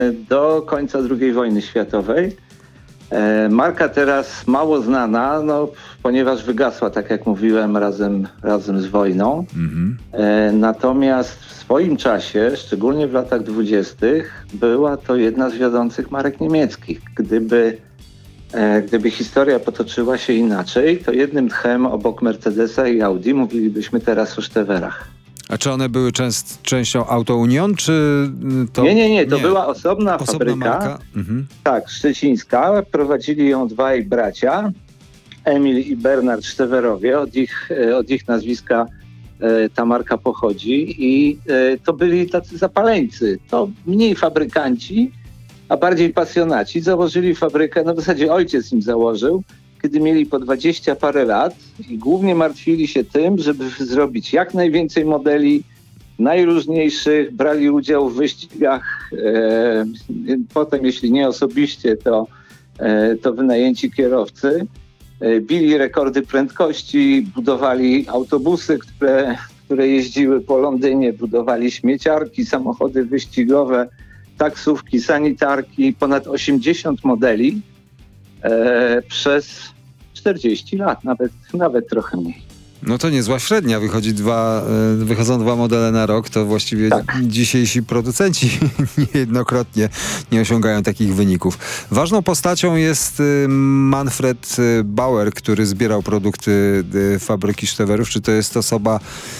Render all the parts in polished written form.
do końca II wojny światowej. Marka teraz mało znana, ponieważ wygasła, tak jak mówiłem, razem z wojną. Natomiast w swoim czasie, szczególnie w latach 20., była to jedna z wiodących marek niemieckich. Gdyby historia potoczyła się inaczej, to jednym tchem obok Mercedesa i Audi mówilibyśmy teraz o Stewerach. A czy one były częścią Auto Union, czy to... Nie. To była osobna fabryka. Marka? Tak, szczecińska. Prowadzili ją dwaj bracia, Emil i Bernard Stewerowie. Od ich nazwiska ta marka pochodzi. I to byli tacy zapaleńcy. To mniej fabrykanci, a bardziej pasjonaci. Założyli fabrykę, w zasadzie ojciec im założył, kiedy mieli po 20 parę lat i głównie martwili się tym, żeby zrobić jak najwięcej modeli najróżniejszych, brali udział w wyścigach, potem jeśli nie osobiście, to wynajęci kierowcy, bili rekordy prędkości, budowali autobusy, które jeździły po Londynie, budowali śmieciarki, samochody wyścigowe, taksówki, sanitarki, ponad 80 modeli przez 40 lat, nawet trochę mniej. No to niezła średnia. Wychodzą dwa modele na rok, to właściwie dzisiejsi producenci niejednokrotnie nie osiągają takich wyników. Ważną postacią jest Manfred Bauer, który zbierał produkty fabryki Stewerów. Czy to jest osoba,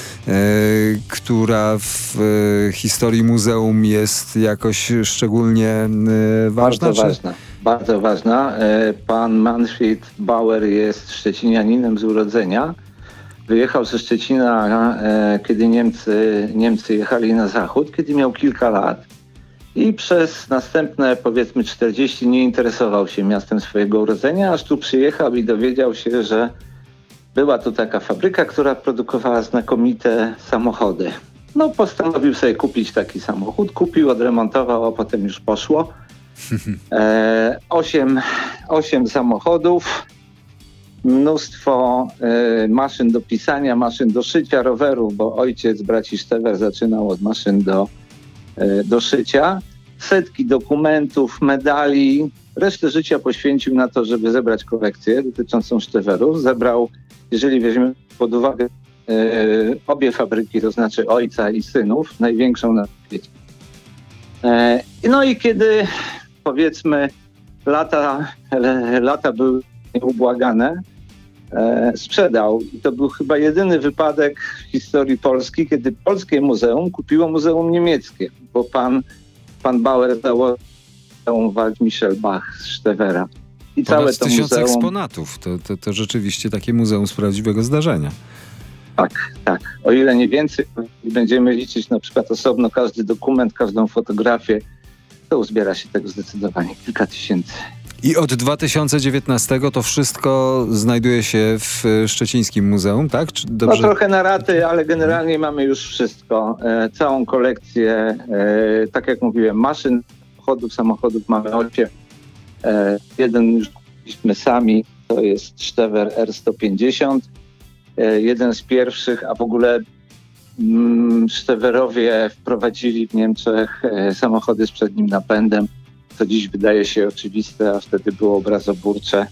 która w historii muzeum jest jakoś szczególnie ważna? Bardzo ważna. Pan Manfred Bauer jest szczecinianinem z urodzenia. Wyjechał ze Szczecina, kiedy Niemcy jechali na zachód, kiedy miał kilka lat i przez następne, powiedzmy, 40 nie interesował się miastem swojego urodzenia, aż tu przyjechał i dowiedział się, że była tu taka fabryka, która produkowała znakomite samochody. Postanowił sobie kupić taki samochód, odremontował, a potem już poszło. 8 samochodów, mnóstwo maszyn do pisania, maszyn do szycia, rowerów, bo ojciec braci Stewer zaczynał od maszyn do szycia, setki dokumentów, medali. Resztę życia poświęcił na to, żeby zebrać kolekcję dotyczącą Stewerów. Zebrał, jeżeli weźmiemy pod uwagę obie fabryki, to znaczy ojca i synów, największą na świecie. I kiedy, powiedzmy, lata były nieubłagane, sprzedał. I to był chyba jedyny wypadek w historii Polski, kiedy polskie muzeum kupiło muzeum niemieckie, bo pan Bauer założył Waldmichel Bach z Stewera. I całe to 1000 muzeum... eksponatów. To rzeczywiście takie muzeum z prawdziwego zdarzenia. Tak. O ile nie więcej, będziemy liczyć na przykład osobno każdy dokument, każdą fotografię, to uzbiera się tego zdecydowanie kilka tysięcy. I od 2019 to wszystko znajduje się w Szczecińskim Muzeum, tak? Czy dobrze? Trochę na raty, ale generalnie mamy już wszystko. Całą kolekcję, tak jak mówiłem, maszyn, samochodów mamy 8. Jeden już kupiliśmy sami, to jest Stewer R150. Jeden z pierwszych, a w ogóle Stewerowie wprowadzili w Niemczech samochody z przednim napędem. To dziś wydaje się oczywiste, a wtedy było obrazoburcze.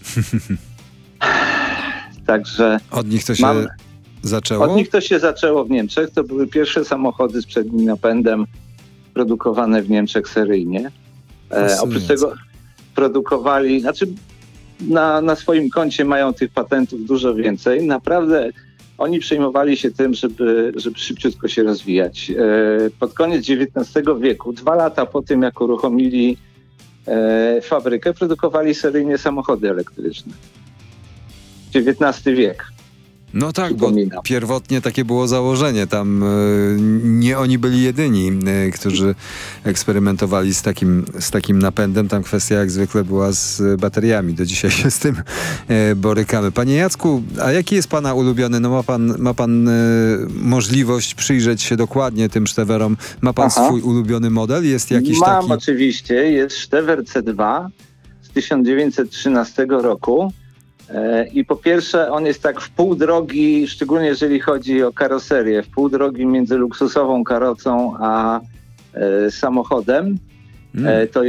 Także... Od nich to się zaczęło? Od nich to się zaczęło w Niemczech. To były pierwsze samochody z przednim napędem produkowane w Niemczech seryjnie. Oprócz tego produkowali... na swoim koncie mają tych patentów dużo więcej. Naprawdę oni przejmowali się tym, żeby szybciutko się rozwijać. Pod koniec XIX wieku, 2 lata po tym, jak uruchomili fabrykę, produkowali seryjnie samochody elektryczne. XIX wiek. No tak, bo pierwotnie takie było założenie. Tam nie oni byli jedyni, którzy eksperymentowali z takim napędem. Tam kwestia jak zwykle była z bateriami. Do dzisiaj się z tym borykamy. Panie Jacku, a jaki jest pana ulubiony? No ma pan możliwość przyjrzeć się dokładnie tym Stewerom. Ma pan swój ulubiony model? Jest jakiś taki? Mam oczywiście. Jest Stewer C2 z 1913 roku. I po pierwsze on jest tak w pół drogi, szczególnie jeżeli chodzi o karoserię, w pół drogi między luksusową karocą a samochodem. To